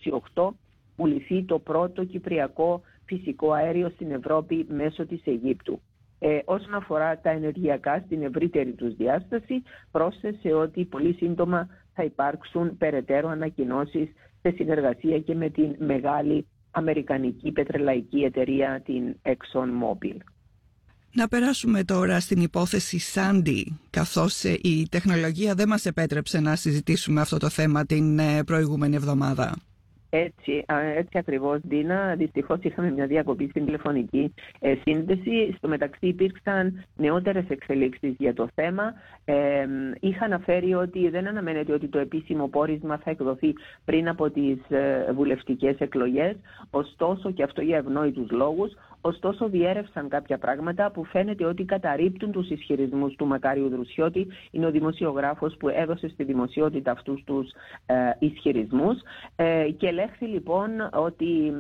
2028 πουληθεί το πρώτο κυπριακό φυσικό αέριο στην Ευρώπη μέσω της Αιγύπτου. Όσον αφορά τα ενεργειακά στην ευρύτερη τους διάσταση, πρόσθεσε ότι πολύ σύντομα θα υπάρξουν περαιτέρω ανακοινώσεις σε συνεργασία και με την μεγάλη αμερικανική πετρελαϊκή εταιρεία, την ExxonMobil. Να περάσουμε τώρα στην υπόθεση Σάντι, καθώς η τεχνολογία δεν μας επέτρεψε να συζητήσουμε αυτό το θέμα την προηγούμενη εβδομάδα. Έτσι ακριβώς, Ντίνα. Δυστυχώς είχαμε μια διακοπή στην τηλεφωνική σύνδεση. Στο μεταξύ υπήρξαν νεότερες εξελίξεις για το θέμα. Είχα αναφέρει ότι δεν αναμένεται ότι το επίσημο πόρισμα θα εκδοθεί πριν από τις βουλευτικές εκλογές. Ωστόσο, και αυτό για ευνόητους λόγους, ωστόσο διέρευσαν κάποια πράγματα που φαίνεται ότι καταρρίπτουν τους ισχυρισμούς του Μακάριου Δρουσιώτη. Είναι ο δημοσιογράφος που έδωσε στη δημοσιότητα αυτούς τους ισχυρισμούς και ελέγχθη λοιπόν ότι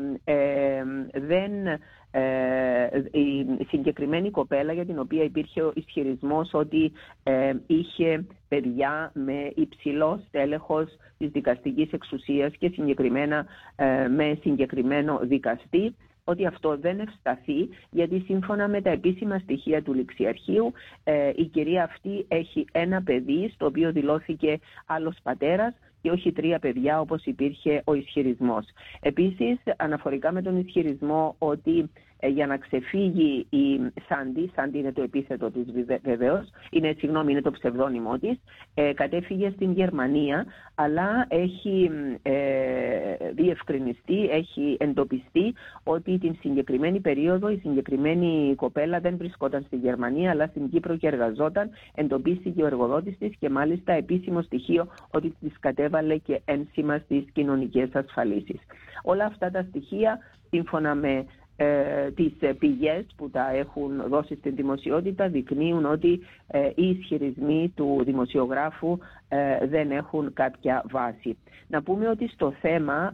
η συγκεκριμένη κοπέλα, για την οποία υπήρχε ο ισχυρισμός ότι είχε παιδιά με υψηλό στέλεχος της δικαστικής εξουσίας και συγκεκριμένα με συγκεκριμένο δικαστή, ότι αυτό δεν ευσταθεί, γιατί σύμφωνα με τα επίσημα στοιχεία του Ληξιαρχείου η κυρία αυτή έχει ένα παιδί στο οποίο δηλώθηκε άλλος πατέρας και όχι 3 παιδιά όπως υπήρχε ο ισχυρισμός. Επίσης, αναφορικά με τον ισχυρισμό ότι για να ξεφύγει η Σάντι είναι το επίθετο της βεβαίως, είναι το ψευδόνυμό της, κατέφυγε στην Γερμανία, αλλά έχει διευκρινιστεί, έχει εντοπιστεί ότι την συγκεκριμένη περίοδο η συγκεκριμένη κοπέλα δεν βρισκόταν στη Γερμανία, αλλά στην Κύπρο και εργαζόταν. Εντοπίστηκε ο εργοδότης της και μάλιστα επίσημο στοιχείο ότι της κατέβαλε και ένσημα στις κοινωνικές ασφαλίσεις. Όλα αυτά τα στοιχεία, σύμφωνα με τις πηγές που τα έχουν δώσει στην δημοσιότητα, δεικνύουν ότι οι ισχυρισμοί του δημοσιογράφου δεν έχουν κάποια βάση. Να πούμε ότι στο θέμα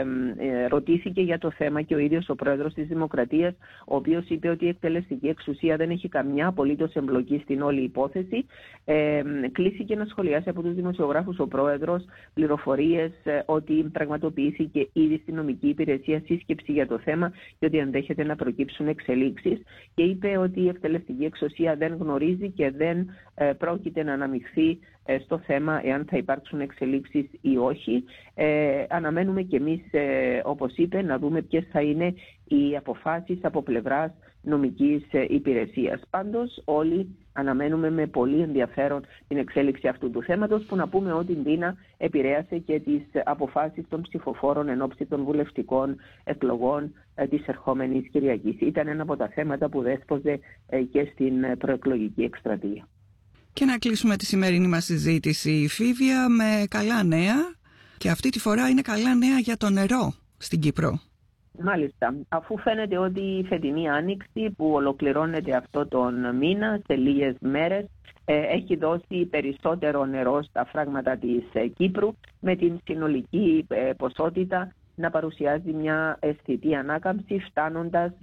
ρωτήθηκε για το θέμα και ο ίδιος ο πρόεδρος της Δημοκρατίας, ο οποίος είπε ότι η εκτελεστική εξουσία δεν έχει καμιά απολύτως εμπλοκή στην όλη υπόθεση. Κλήθηκε να σχολιάσει από τους δημοσιογράφους ο πρόεδρος πληροφορίες ότι πραγματοποιήθηκε ήδη στην νομική υπηρεσία σύσκεψη για το θέμα και ότι ενδέχεται να προκύψουν εξελίξεις, και είπε ότι η εκτελεστική εξουσία δεν γνωρίζει και δεν πρόκειται να αναμειχθεί στο θέμα εάν θα υπάρξουν εξελίξεις ή όχι. Αναμένουμε κι εμείς, όπως είπε, να δούμε ποιες θα είναι οι αποφάσεις από πλευράς νομικής υπηρεσίας. Πάντως όλοι αναμένουμε με πολύ ενδιαφέρον την εξέλιξη αυτού του θέματος, που να πούμε ότι η Ντίνα επηρέασε και τις αποφάσεις των ψηφοφόρων εν ώψη των βουλευτικών εκλογών της ερχόμενης Κυριακής. Ήταν ένα από τα θέματα που δέσποζε και στην προεκλογική εκστρατεία. Και να κλείσουμε τη σημερινή μας συζήτηση, Φίβια, με καλά νέα, και αυτή τη φορά είναι καλά νέα για το νερό στην Κύπρο. Μάλιστα, αφού φαίνεται ότι η φετινή άνοιξη που ολοκληρώνεται αυτό τον μήνα σε λίγες μέρες έχει δώσει περισσότερο νερό στα φράγματα της Κύπρου, με την συνολική ποσότητα να παρουσιάζει μια αισθητή ανάκαμψη, φτάνοντας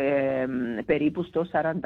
περίπου στο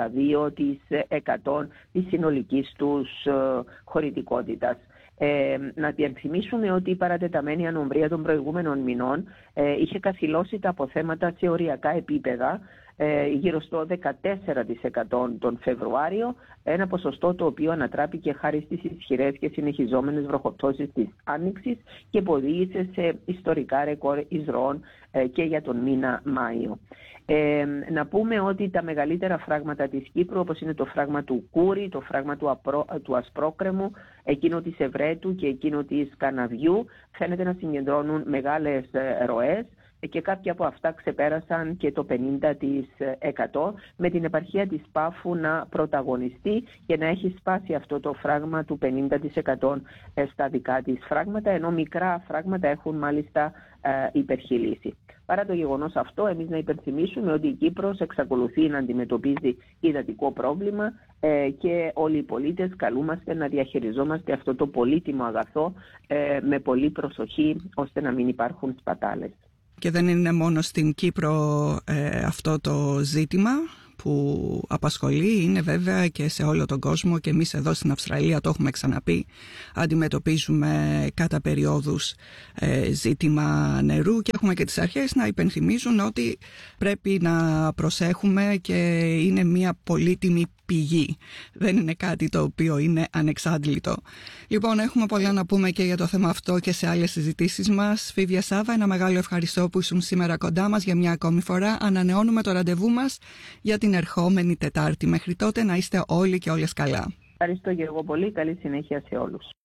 42% της συνολικής τους χωρητικότητας. Να διαρθυμίσουμε ότι η παρατεταμένη ανομβρία των προηγούμενων μηνών είχε καθυλώσει τα αποθέματα σε οριακά επίπεδα, γύρω στο 14% τον Φεβρουάριο, ένα ποσοστό το οποίο ανατράπηκε χάρη στις ισχυρές και συνεχιζόμενες βροχοπτώσεις της Άνοιξης και που οδήγησε σε ιστορικά ρεκόρ εισρωών και για τον μήνα Μάιο. Να πούμε ότι τα μεγαλύτερα φράγματα της Κύπρου, όπως είναι το φράγμα του Κούρη, το φράγμα του Ασπρόκρεμου, εκείνο της Ευρέτου και εκείνο της Καναβιού, φαίνεται να συγκεντρώνουν μεγάλες ροές, και κάποια από αυτά ξεπέρασαν και το 50%, με την επαρχία της Πάφου να πρωταγωνιστεί και να έχει σπάσει αυτό το φράγμα του 50% στα δικά της φράγματα, ενώ μικρά φράγματα έχουν μάλιστα υπερχειλήσει. Παρά το γεγονός αυτό, εμείς να υπενθυμίσουμε ότι η Κύπρος εξακολουθεί να αντιμετωπίζει υδατικό πρόβλημα και όλοι οι πολίτες καλούμαστε να διαχειριζόμαστε αυτό το πολύτιμο αγαθό με πολύ προσοχή, ώστε να μην υπάρχουν σπατάλες. Και δεν είναι μόνο στην Κύπρο αυτό το ζήτημα που απασχολεί είναι βέβαια και σε όλο τον κόσμο, και εμείς εδώ στην Αυστραλία, το έχουμε ξαναπεί, αντιμετωπίζουμε κατά περιόδους ζήτημα νερού, και έχουμε και τις αρχές να υπενθυμίζουν ότι πρέπει να προσέχουμε και είναι μια πολύτιμη πηγή. Δεν είναι κάτι το οποίο είναι ανεξάντλητο. Λοιπόν, έχουμε πολλά να πούμε και για το θέμα αυτό και σε άλλες συζητήσεις μας. Φίβια Σάβα, ένα μεγάλο ευχαριστώ που ήσουν σήμερα κοντά μας για μια ακόμη φορά. Ανανεώνουμε το ραντεβού μας για την ερχόμενη Τετάρτη. Μέχρι τότε να είστε όλοι και όλες καλά. Ευχαριστώ και εγώ πολύ. Καλή συνέχεια σε όλους.